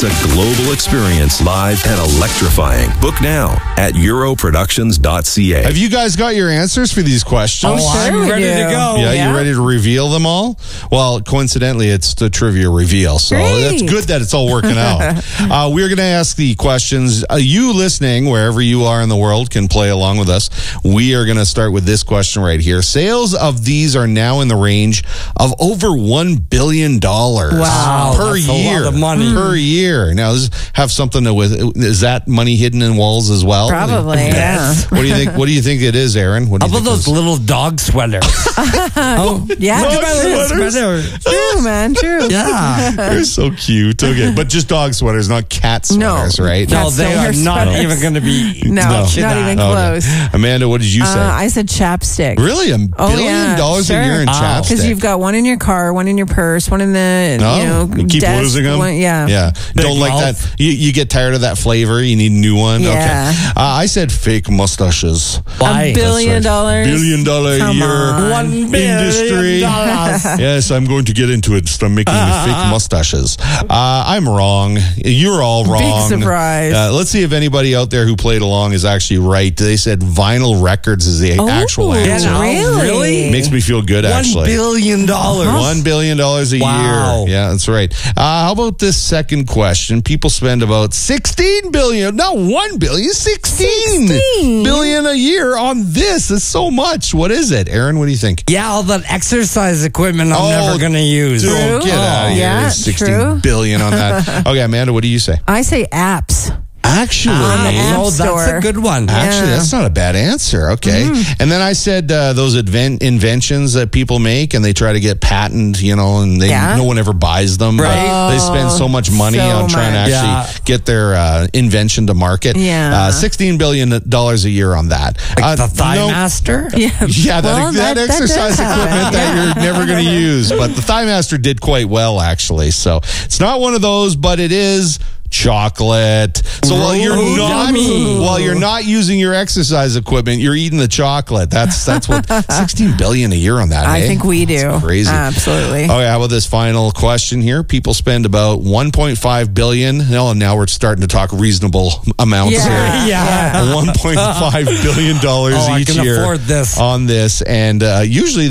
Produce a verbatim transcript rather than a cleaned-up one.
A global experience, live and electrifying. Book now at euro productions dot c a. Have you guys got your answers for these questions? Oh, sure I'm we ready do. to go. Yeah, Yeah. you ready to reveal them all? Well, coincidentally, it's the trivia reveal, so Great. that's good that it's all working out. uh, we're going to ask the questions. Uh, you listening, wherever you are in the world, can play along with us. We are going to start with this question right here. Sales of these are now in the range of over one billion dollars Wow, per that's a year. lot of money. Per year. Now, does this have something to with, is that money hidden in walls as well? Probably, yeah. What do you think? What do you think it is, Aaron? What do How you about think those this- little dog sweaters? oh, Yeah, look at my little sweaters? sweater. true, man, true. Yeah. They're so cute. Okay, but just dog sweaters, not cat No. sweaters, right? No, That's they no are hair not sweaters. even going to be. No, No. not that. even Okay. close. Amanda, what did you say? Uh, I said chapstick. Really, a Oh, billion yeah, dollars sure. a year in Wow. chapstick? Because you've got one in your car, one in your purse, one in the No, you know you keep desk, losing them. one- yeah, yeah. Big Don't like mouth. that. You, you get tired of that flavor. You need a new one. Yeah. Okay. Uh, I said fake mustaches. Why? A billion That's right. dollars. Billion dollar a Come year on. One billion industry. dollars. Yes, I'm going to get into it. Start making fake mustaches. Uh, I'm wrong. You're all wrong. surprise. Uh, let's see if anybody out there who played along is actually right. They said vinyl records is the Oh, actual answer. Yeah, really? really? Makes me feel good, One actually. billion dollars. One billion dollars a Wow. year. Yeah, that's right. Uh, how about this second question? People spend about sixteen billion, not one billion, sixteen sixteen billion a year on this. It's so much. What is it, Aaron? What do you think? Yeah, all that exercise equipment I'm Oh, never going to use. Dude, True. get out of here. Yeah, Sixteen true. billion on that. Okay, Amanda, what do you say? I say apps. Actually, Ah, App no, that's Store. a good one. Actually, Yeah. that's not a bad answer. Okay. Mm-hmm. And then I said uh, those advent inventions that people make and they try to get patent, you know, and they Yeah. no one ever buys them. but Right. They spend so much money so on trying much. to actually Yeah. get their uh, invention to market. Yeah. Uh, sixteen billion dollars a year on that. Like Uh, the Thigh no- Master? Yeah, Yeah, that, Well, that, that- that exercise does happen. equipment that you're never going to use. But the Thigh Master did quite well, actually. So it's not one of those, but it is chocolate. So while you're Ooh, not yummy. while you're not using your exercise equipment, you're eating the chocolate. That's that's what sixteen billion a year on that. I eh? think we do. That's crazy. Absolutely. Okay, how about this final question here? People spend about one point five billion. No, now we're starting to talk reasonable amounts Yeah. here. Yeah. one point five billion dollars Oh, I each can year afford this. on this, and uh, usually